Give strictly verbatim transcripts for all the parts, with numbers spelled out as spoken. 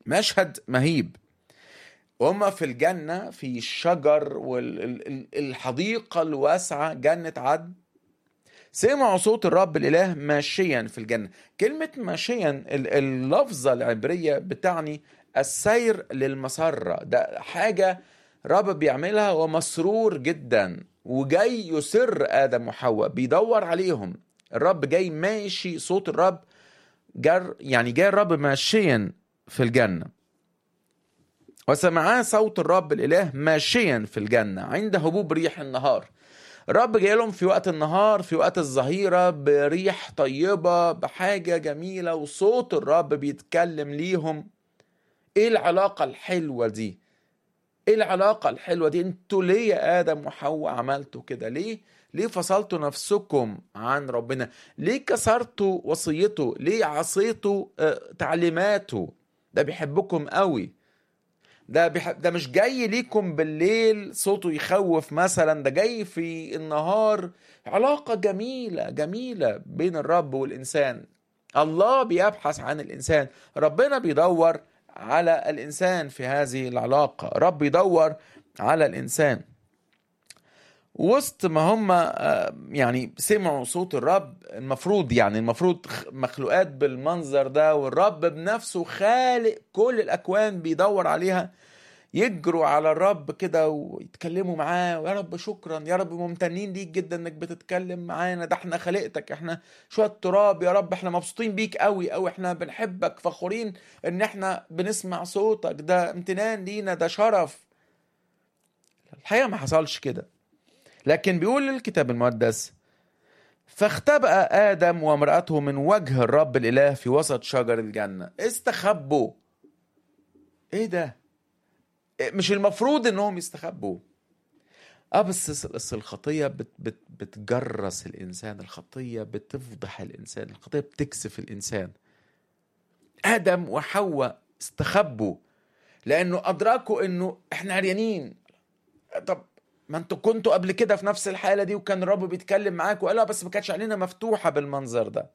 مشهد مهيب. وهم في الجنة في الشجر والحديقة الواسعة جنة عدن، سمعوا صوت الرب الإله ماشيا في الجنة. كلمة ماشيا اللفظة العبرية بتعني السير للمسرة، ده حاجة رب بيعملها ومسرور جدا، وجاي يسر آدم وحواء بيدور عليهم. الرب جاي ماشي، صوت الرب جر يعني جاي الرب ماشيا في الجنة. وسمعاه صوت الرب الإله ماشيا في الجنة عند هبوب ريح النهار. الرب جاي لهم في وقت النهار، في وقت الظهيرة، بريح طيبة، بحاجة جميلة، وصوت الرب بيتكلم ليهم. ايه العلاقة الحلوة دي؟ ايه العلاقة الحلوة دي؟ انتوا ليه يا آدم وحواء عملتوا كده؟ ليه؟ ليه فصلتوا نفسكم عن ربنا؟ ليه كسرتوا وصيته؟ ليه عصيتوا آه تعليماته؟ ده بيحبكم قوي. ده بيحب، ده مش جاي ليكم بالليل صوته يخوف مثلا، ده جاي في النهار. علاقة جميلة جميلة بين الرب والإنسان. الله بيبحث عن الإنسان، ربنا بيدور على الإنسان في هذه العلاقة. رب يدور على الإنسان. وسط ما هم يعني سمعوا صوت الرب، المفروض يعني المفروض مخلوقات بالمنظر ده، والرب بنفسه خالق كل الأكوان بيدور عليها، يجروا على الرب كده ويتكلموا معاه. ويا رب شكرا، يا رب ممتنين ليك جدا انك بتتكلم معانا، ده احنا خلقتك، احنا شوية تراب يا رب، احنا مبسوطين بيك قوي قوي، احنا بنحبك، فخورين ان احنا بنسمع صوتك، ده امتنان لينا، ده شرف. الحقيقة ما حصلش كده، لكن بيقول الكتاب المقدس فاختبأ آدم وامرأته من وجه الرب الإله في وسط شجر الجنة. استخبوا. ايه ده؟ مش المفروض انهم يستخبوا. اه بس بس الخطيه بت بت بتجرس الانسان، الخطيه بتفضح الانسان، الخطيه بتكسف الانسان. ادم وحواء استخبوا لانه ادركوا انه احنا عريانين. طب ما انتوا كنتوا قبل كده في نفس الحاله دي، وكان الرب بيتكلم معاكم وقال بس ما كانتش علينا مفتوحه بالمنظر ده.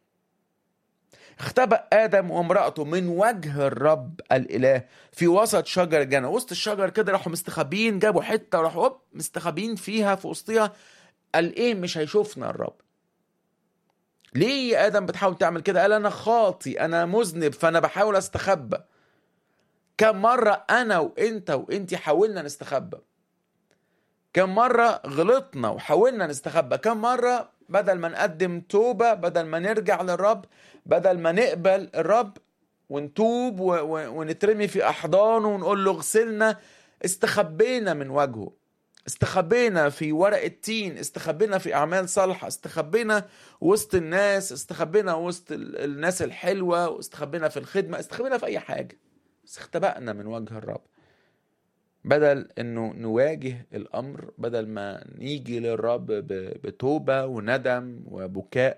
اختبأ آدم وامرأته من وجه الرب الإله في وسط شجر الجنة. وسط الشجر كده راحوا مستخبين، جابوا حتة وراحوا مستخبين فيها في وسطها. قال ايه؟ مش هيشوفنا الرب. ليه يا آدم بتحاول تعمل كده؟ قال انا خاطي، انا مذنب، فانا بحاول استخبى. كم مرة انا وانت وانتي حاولنا نستخبى؟ كم مرة غلطنا وحاولنا نستخبى؟ كم مرة بدل ما نقدم توبة، بدل ما نرجع للرب، بدل ما نقبل الرب ونتوب ونترمي في أحضانه ونقول له اغسلنا، استخبينا من وجهه، استخبينا في ورق التين، استخبينا في أعمال صالحة، استخبينا وسط الناس، استخبينا وسط الناس الحلوة، واستخبينا في الخدمة، استخبينا في أي حاجة، بس اختبأنا من وجه الرب. بدل انه نواجه الامر، بدل ما نيجي للرب بتوبة وندم وبكاء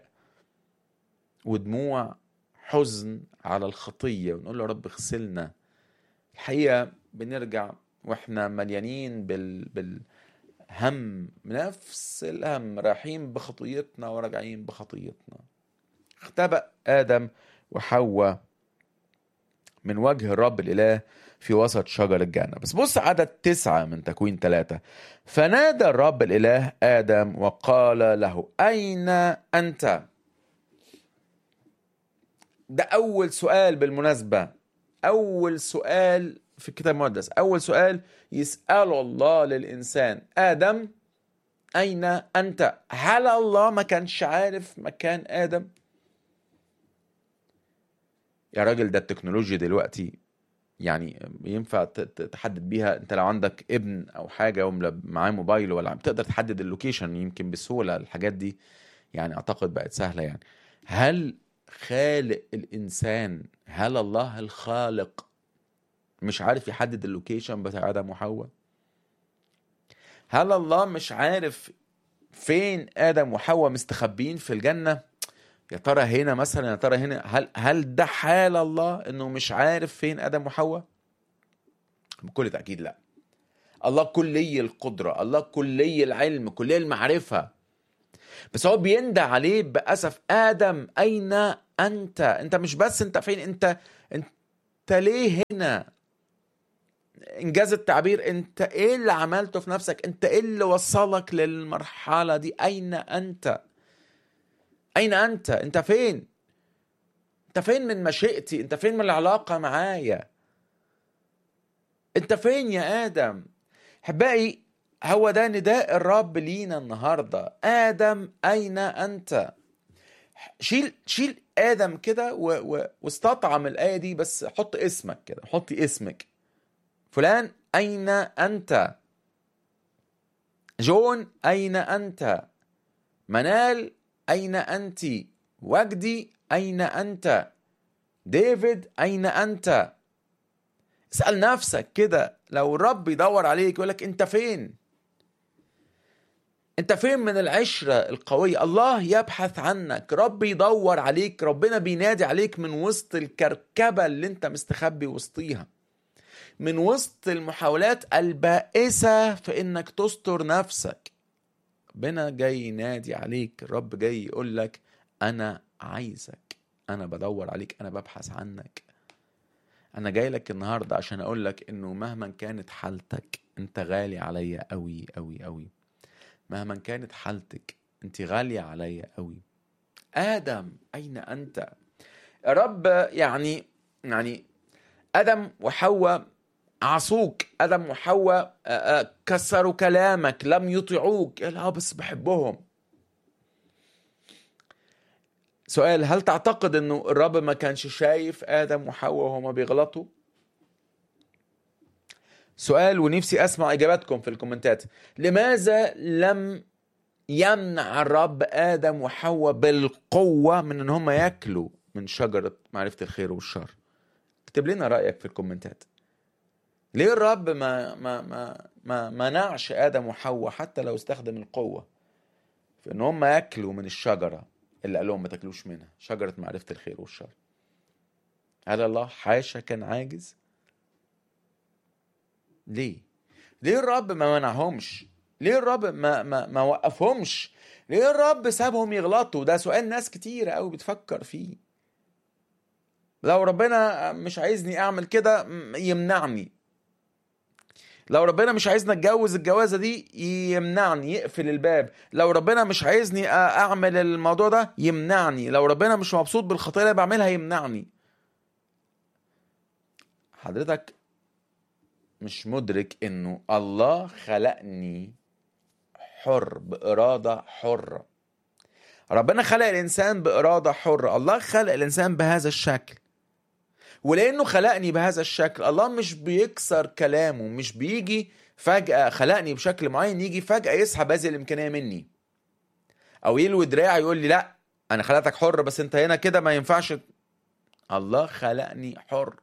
ودموع حزن على الخطية ونقول له رب اغسلنا، الحقيقة بنرجع واحنا مليانين بال... بالهم، نفس الهم، رايحين بخطيتنا وراجعين بخطيتنا. اختبأ آدم وحواء من وجه الرب الإله في وسط شجر الجنة. بس بص عدد تسعة من تكوين ثلاثة. فنادى الرب الإله آدم وقال له أين أنت؟ ده أول سؤال بالمناسبة، أول سؤال في الكتاب المقدس، أول سؤال يسأله الله للإنسان: آدم أين أنت؟ هل الله ما كانش عارف مكان آدم؟ يا راجل ده التكنولوجيا دلوقتي يعني ينفع تحدد بيها. انت لو عندك ابن او حاجه ومعاه موبايل ولا بتقدر تحدد اللوكيشن يمكن بسهوله. الحاجات دي يعني اعتقد بقت سهله. يعني هل خالق الانسان، هل الله الخالق مش عارف يحدد اللوكيشن بتاع ادم وحواء؟ هل الله مش عارف فين ادم وحواء مستخبين في الجنه؟ يا ترى هنا مثلا، يا ترى هنا. هل هل ده حال الله انه مش عارف فين ادم وحواء؟ بكل تأكيد لا. الله كلي القدرة، الله كلي العلم، كلي المعرفة، بس هو بيندى عليه بأسف: آدم أين أنت؟ أنت مش بس أنت فين، أنت أنت انت ليه هنا؟ انجاز التعبير، انت ايه اللي عملته في نفسك؟ انت ايه اللي وصلك للمرحلة دي؟ اين انت؟ اين انت؟ انت فين؟ انت فين من مشيئتي؟ انت فين من العلاقة معايا؟ انت فين يا آدم؟ احبائي، هو ده نداء الرب لينا النهاردة. آدم أين أنت؟ شيل شيل آدم كده و... و... واستطعم الآية دي، بس حط اسمك كده، حطي اسمك. فلان أين أنت؟ جون أين أنت؟ منال أين أنت؟ وجدي أين أنت؟ ديفيد أين أنت؟ اسأل نفسك كده، لو الرب يدور عليك يقولك أنت فين؟ أنت فين من العشرة القوية؟ الله يبحث عنك، رب يدور عليك، ربنا بينادي عليك من وسط الكركبة اللي أنت مستخبي وسطيها، من وسط المحاولات البائسة في إنك تستر نفسك. ربنا جاي ينادي عليك، الرب جاي يقول لك أنا عايزك، أنا بدور عليك، أنا ببحث عنك. أنا جاي لك النهاردة عشان أقول لك إنه مهما كانت حالتك أنت غالي عليا أوي أوي أوي. مهما كانت حالتك أنت غالية عليا أوي. آدم أين أنت؟ رب يعني يعني آدم وحواء عصوك، آدم وحواء كسروا كلامك، لم يطيعوك. لا بس بحبهم. سؤال، هل تعتقد انه الرب ما كانش شايف آدم وحواء وهما بيغلطوا؟ سؤال، ونفسي اسمع اجاباتكم في الكومنتات. لماذا لم يمنع الرب آدم وحواء بالقوة من ان هما ياكلوا من شجرة معرفة الخير والشر؟ اكتب لنا رأيك في الكومنتات. ليه الرب ما ما ما ما منعش آدم وحواء حتى لو استخدم القوة في ان هم ياكلوا من الشجرة اللي قال لهم ما تاكلوش منها، شجرة معرفة الخير والشر؟ هل الله حاشا كان عاجز؟ ليه؟ ليه الرب ما منعهمش؟ ليه الرب ما ما ما وقفهمش؟ ليه الرب سابهم يغلطوا؟ ده سؤال ناس كتير قوي بتفكر فيه. لو ربنا مش عايزني اعمل كده يمنعني، لو ربنا مش عايزني اتجوز الجوازة دي يمنعني، يقفل الباب. لو ربنا مش عايزني اعمل الموضوع ده يمنعني. لو ربنا مش مبسوط بالخطيئة اللي بعملها يمنعني. حضرتك مش مدرك انه الله خلقني حر، بإرادة حرة. ربنا خلق الانسان بإرادة حرة. الله خلق الانسان بهذا الشكل، ولانه خلقني بهذا الشكل الله مش بيكسر كلامه، مش بيجي فجأة خلقني بشكل معين يجي فجأة يسحب هذه الامكانية مني، او يلوي دراعي يقول لي لا انا خلقتك حر بس انت هنا كده ما ينفعش. الله خلقني حر،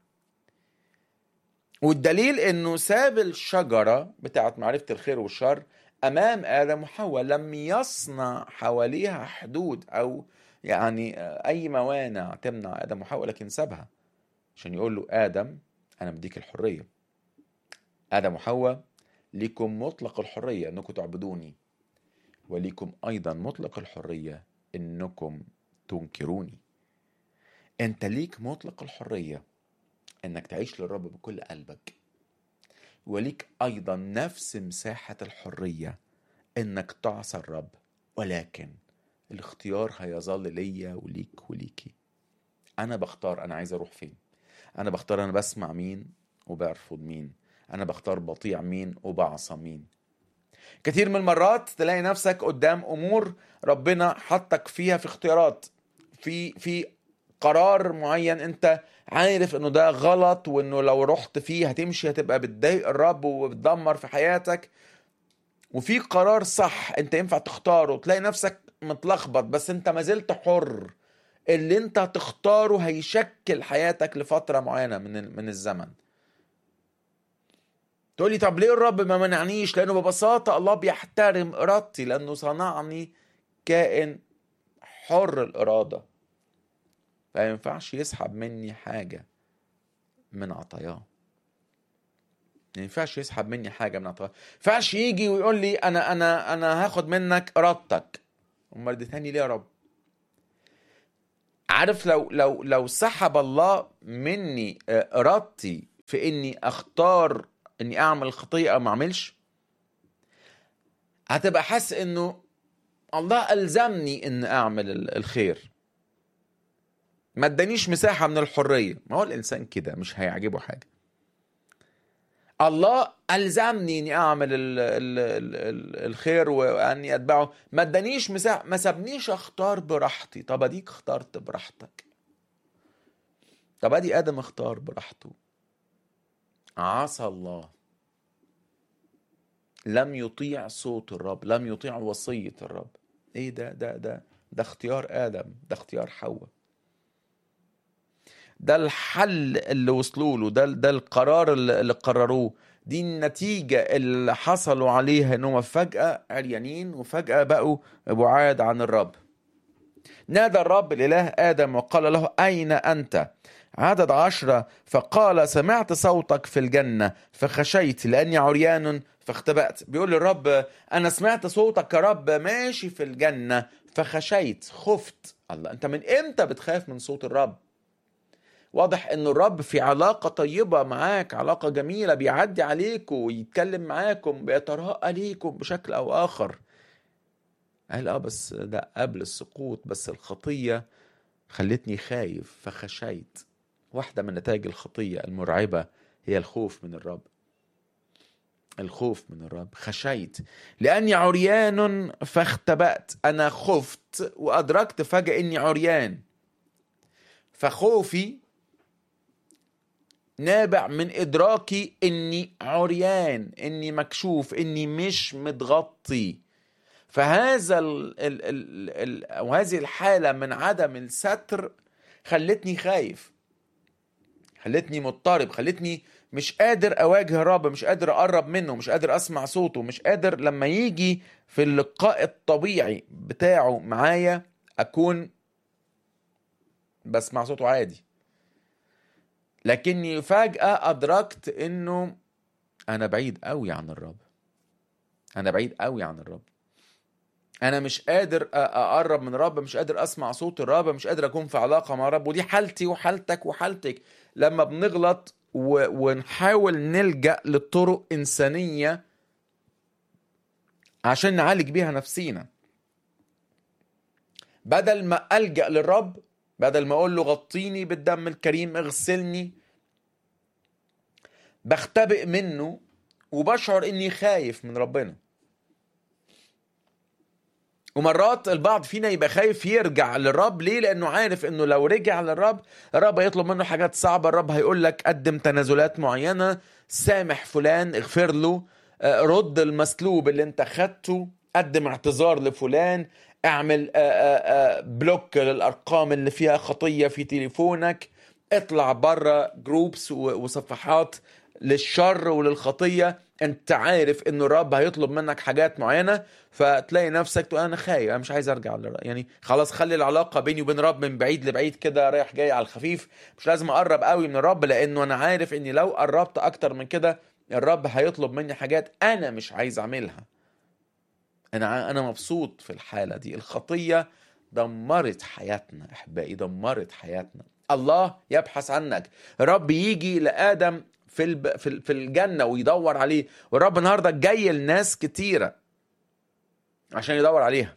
والدليل انه ساب الشجرة بتاعت معرفة الخير والشر امام آدم وحواء، لم يصنع حواليها حدود او يعني اي موانع تمنع آدم وحواء، لكن سابها عشان يقول له آدم انا مديك الحرية. آدم وحواء ليكم مطلق الحرية انكم تعبدوني، وليكم ايضا مطلق الحرية انكم تنكروني. انت ليك مطلق الحرية انك تعيش للرب بكل قلبك، وليك ايضا نفس مساحة الحرية انك تعصى الرب، ولكن الاختيار هيظل ليا وليك وليكي. انا بختار انا عايز اروح فين، انا بختار انا بسمع مين وبرفض مين، انا بختار بطيع مين وبعصى مين. كثير من المرات تلاقي نفسك قدام امور ربنا حطك فيها في اختيارات، في في قرار معين انت عارف انه ده غلط، وانه لو رحت فيه هتمشي هتبقى بتضايق الرب وبتدمر في حياتك، وفي قرار صح انت ينفع تختاره. تلاقي نفسك متلخبط بس انت ما زلت حر. اللي انت تختاره هيشكل حياتك لفترة معينة من من الزمن. تقولي طب ليه الرب ما منعنيش؟ لانه ببساطة الله بيحترم ارادتي، لانه صنعني كائن حر الارادة، فما ينفعش يسحب مني حاجة من عطاياه. ما ينفعش يسحب مني حاجة من عطاياه. ما ينفعش يجي ويقول لي انا انا انا هاخد منك ارادتك. امال اديتني ليه يا رب؟ عارف لو لو لو سحب الله مني ارادتي في اني اختار اني اعمل الخطيه او ما اعملش، هتبقى حاسس انه الله الزمني ان اعمل الخير، ما ادانيش مساحه من الحريه. ما هو الانسان كده مش هيعجبه حاجه. الله الزمني اني اعمل ال ال ال الخير واني اتبعه، ما ادانيش مساحه، ما سابنيش اختار براحتي. طب اديك اخترت براحتك، طب ادي ادم اختار براحته، عصى الله، لم يطيع صوت الرب، لم يطيع وصيه الرب. ايه ده ده ده ده اختيار ادم، ده اختيار حواء، ده الحل اللي وصلوا له، ده ده القرار اللي قرروه، دي النتيجة اللي حصلوا عليها، انهم فجأة عريانين وفجأة بقوا بعاد عن الرب. نادى الرب الإله آدم وقال له أين أنت؟ عدد عشرة، فقال سمعت صوتك في الجنة فخشيت لأني عريان فاختبأت. بيقول الرب أنا سمعت صوتك يا رب ماشي في الجنة فخشيت، خفت. الله، أنت من إمتى بتخاف من صوت الرب؟ واضح ان الرب في علاقة طيبة معاك، علاقة جميلة، بيعدي عليكم ويتكلم معاكم، بيترأى ليكم بشكل او اخر. قال اه بس ده قبل السقوط، بس الخطية خلتني خايف فخشيت. واحدة من نتائج الخطية المرعبة هي الخوف من الرب، الخوف من الرب. خشيت لأني عريان فاختبأت، أنا خفت وأدركت فجأة أني عريان، فخوفي نابع من إدراكي إني عريان، إني مكشوف، إني مش متغطي. فهذا ال ال ال ال أو هذه الحالة من عدم الستر خلتني خايف، خلتني مضطرب، خلتني مش قادر أواجه الرب، مش قادر أقرب منه، مش قادر أسمع صوته، مش قادر لما يجي في اللقاء الطبيعي بتاعه معايا أكون بسمع صوته عادي. لكني فجأة أدركت إنه أنا بعيد قوي عن الرب، أنا بعيد قوي عن الرب، أنا مش قادر أقرب من الرب، مش قادر أسمع صوت الرب، مش قادر أكون في علاقة مع الرب. ودي حالتي وحالتك وحالتك لما بنغلط و... ونحاول نلجأ لطرق إنسانية عشان نعالج بيها نفسينا، بدل ما ألجأ للرب، بدل ما أقول له غطيني بالدم الكريم، اغسلني، بختبئ منه وبشعر إني خايف من ربنا. ومرات البعض فينا يبقى خايف يرجع للرب. ليه؟ لأنه عارف إنه لو رجع للرب، الرب هيطلب منه حاجات صعبة، الرب هيقول لك قدم تنازلات معينة، سامح فلان، اغفر له، رد المسلوب اللي انت خدته، قدم اعتذار لفلان، اعمل بلوك للأرقام اللي فيها خطية في تليفونك، اطلع برا جروبس وصفحات للشر وللخطية. انت عارف انه الرب هيطلب منك حاجات معينة، فتلاقي نفسك تقول انا خايف، انا مش عايز ارجع للرب. يعني خلاص خلي العلاقة بيني وبين الرب من بعيد لبعيد كده، رايح جاي على الخفيف، مش لازم اقرب قوي من الرب، لانه انا عارف اني لو قربت اكتر من كده الرب هيطلب مني حاجات انا مش عايز اعملها. انا انا مبسوط في الحالة دي. الخطية دمرت حياتنا احبائي، دمرت حياتنا. الله يبحث عنك، الرب يجي لآدم في الب... في في الجنة ويدور عليه، والرب النهارده جاي لناس كتيرة عشان يدور عليها.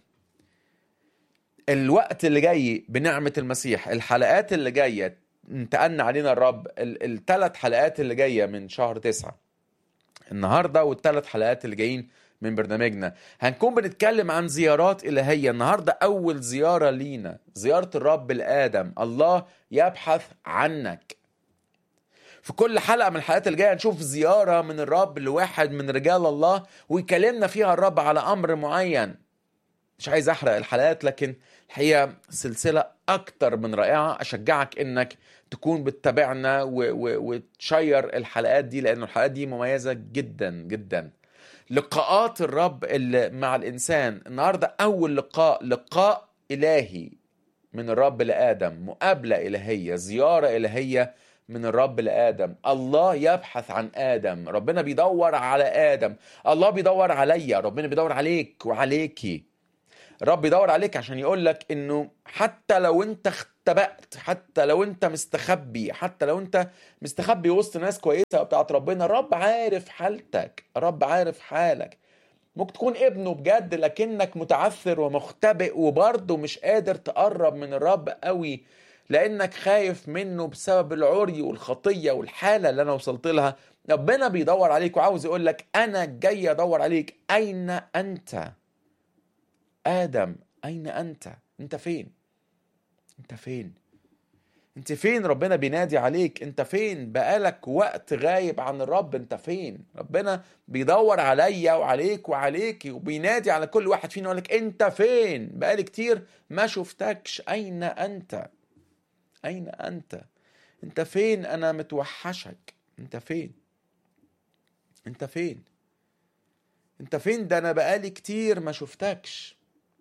الوقت اللي جاي بنعمة المسيح، الحلقات اللي جاية انتقلنا علينا الرب، الثلاث حلقات اللي جاية من شهر تسعة النهارده، والثلاث حلقات اللي جايين من برنامجنا هنكون بنتكلم عن زيارات إلهية. النهارده أول زيارة لينا، زيارة الرب لآدم. الله يبحث عنك. في كل حلقة من الحلقات اللي جاية هنشوف زيارة من الرب لواحد من رجال الله، ويكلمنا فيها الرب على أمر معين. مش عايز أحرق الحلقات، لكن الحقيقة سلسلة أكتر من رائعة. أشجعك إنك تكون بتتابعنا وتشير الحلقات دي، لأن الحلقات دي مميزة جدا جدا. لقاءات الرب اللي مع الإنسان النهاردة، أول لقاء، لقاء إلهي من الرب لآدم، مقابلة إلهية، زيارة إلهية من الرب لآدم. الله يبحث عن آدم، ربنا بيدور على آدم، الله بيدور عليا، ربنا بيدور عليك وعليكي. الرب يدور عليك عشان يقول لك انه حتى لو انت اختبأت، حتى لو انت مستخبي، حتى لو انت مستخبي وسط ناس كويسة بتاعت ربنا، الرب عارف حالتك، الرب عارف حالك. ممكن تكون ابنه بجد لكنك متعثر ومختبئ وبرضه مش قادر تقرب من الرب قوي لانك خايف منه بسبب العري والخطية والحالة اللي انا وصلت لها. ربنا بيدور عليك وعاوز يقول لك انا جاي ادور عليك. اين انت آدم؟ أين أنت؟ أنت فين؟ أنت فين؟ أنت فين؟ ربنا بينادي عليك. أنت فين؟ بقالك وقت غايب عن الرب. أنت فين؟ ربنا بيدور عليا وعليك وعليك وبينادي على كل واحد فينا يقول لك أنت فين؟ بقالي كتير ما شفتكش. أين أنت؟ أين أنت؟ أنت فين؟ أنا متوحشك. أنت فين؟ أنت فين؟ أنت فين؟ ده أنا بقالي كتير ما شفتكش.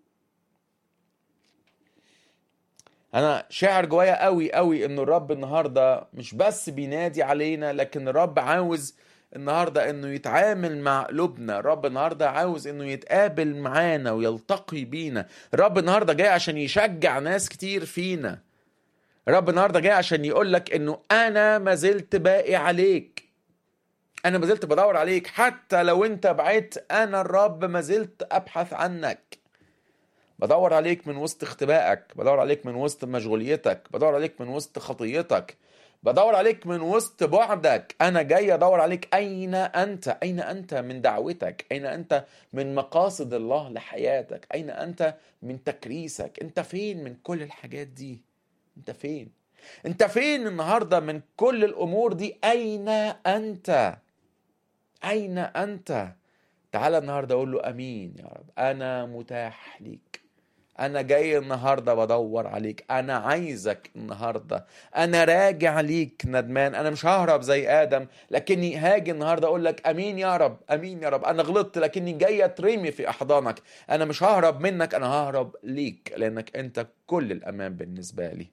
انا شاعر جوايا قوي قوي ان الرب النهارده مش بس بينادي علينا، لكن الرب عاوز النهارده انه يتعامل مع قلوبنا. الرب النهارده عاوز انه يتقابل معانا ويلتقي بينا. الرب النهارده جاي عشان يشجع ناس كتير فينا. الرب النهارده جاي عشان يقول لك انه انا ما زلت باقي عليك، انا ما زلت بدور عليك حتى لو انت بعدت. انا الرب ما زلت ابحث عنك، بدور عليك من وسط اختبائك، بدور عليك من وسط مشغوليتك، بدور عليك من وسط خطيتك، بدور عليك من وسط بعدك. أنا جاي أدور عليك. أين أنت؟ أين أنت من دعوتك؟ أين أنت من مقاصد الله لحياتك؟ أين أنت من تكريسك؟ أنت فين من كل الحاجات دي؟ أنت فين؟ أنت فين النهاردة من كل الأمور دي؟ أين أنت؟ أين أنت؟ تعال النهاردة أقول له أمين يا رب، أنا متاح ليك. أنا جاي النهاردة بدور عليك. أنا عايزك النهاردة. أنا راجع ليك ندمان. أنا مش ههرب زي آدم، لكني هاجي النهاردة أقول لك أمين يا رب، أمين يا رب. أنا غلطت لكني جاي أترمي في أحضانك. أنا مش ههرب منك، أنا ههرب ليك لأنك أنت كل الأمان بالنسبة لي.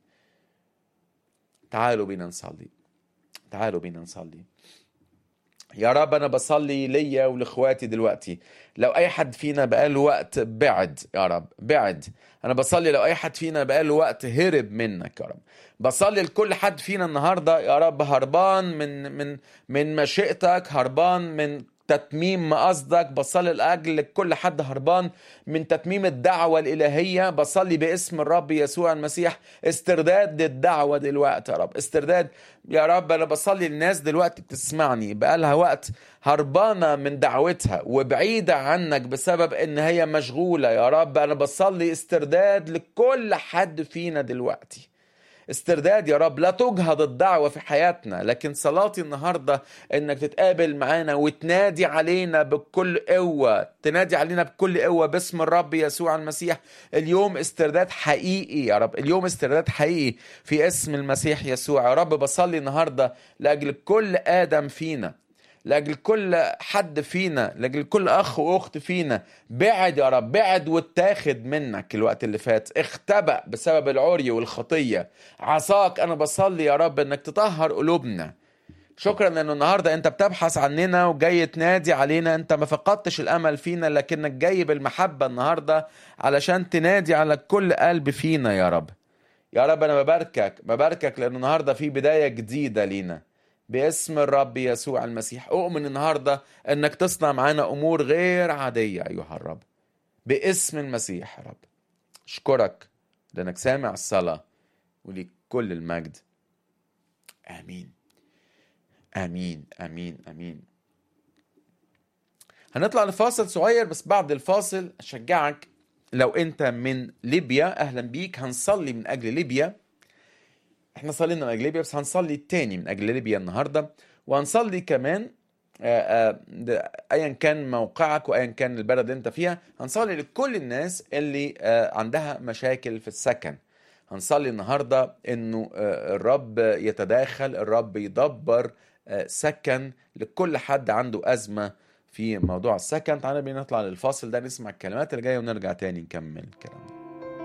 تعالوا بينا نصلي. تعالوا بينا نصلي. يا رب أنا بصلي ليا ولإخواتي دلوقتي. لو أي حد فينا بقاله وقت بعد يا رب، بعد. أنا بصلي لو أي حد فينا بقاله وقت هرب منك يا رب. بصلي لكل حد فينا النهاردة يا رب هربان من من من مشيئتك، هربان من تتميم مقصدك. بصلي لأجل كل حد هربان من تتميم الدعوة الإلهية. بصلي باسم الرب يسوع المسيح استرداد للدعوة دلوقتي يا رب، استرداد يا رب. أنا بصلي الناس دلوقتي بتسمعني بقالها وقت هربانة من دعوتها وبعيدة عنك بسبب إن هي مشغولة يا رب. أنا بصلي استرداد لكل حد فينا دلوقتي، استرداد يا رب. لا تجهض الدعوة في حياتنا، لكن صلاتي النهاردة انك تتقابل معانا وتنادي علينا بكل قوة، تنادي علينا بكل قوة باسم الرب يسوع المسيح. اليوم استرداد حقيقي يا رب، اليوم استرداد حقيقي في اسم المسيح يسوع يا رب. بصلي النهاردة لأجل كل آدم فينا، لأجل كل حد فينا، لأجل كل أخ وأخت فينا بعد يا رب، بعد واتاخد منك الوقت اللي فات، اختبأ بسبب العري والخطية. عصاك أنا بصلي يا رب أنك تطهر قلوبنا. شكرا لأنه النهاردة أنت بتبحث عننا وجاي تنادي علينا. أنت ما فقدتش الأمل فينا، لكنك جاي بالمحبة النهاردة علشان تنادي على كل قلب فينا يا رب. يا رب أنا بباركك، بباركك لأنه النهاردة في بداية جديدة لينا باسم الرب يسوع المسيح. أؤمن النهاردة أنك تصنع معنا أمور غير عادية أيها الرب باسم المسيح يا رب. أشكرك لأنك سامع الصلاة وليك كل المجد. آمين آمين آمين آمين. هنطلع لفاصل صغير، بس بعد الفاصل أشجعك لو أنت من ليبيا أهلا بيك. هنصلي من أجل ليبيا. احنا صلينا من أجل ليبيا، بس هنصلي التاني من أجل ليبيا النهاردة. وهنصلي كمان أيا كان موقعك وأيا كان البلد اللي انت فيها. هنصلي لكل الناس اللي عندها مشاكل في السكن. هنصلي النهاردة انه الرب يتداخل، الرب يدبر سكن لكل حد عنده أزمة في موضوع السكن. تعالى بينا نطلع للفاصل ده، نسمع الكلمات اللي جاية ونرجع تاني نكمل الكلام.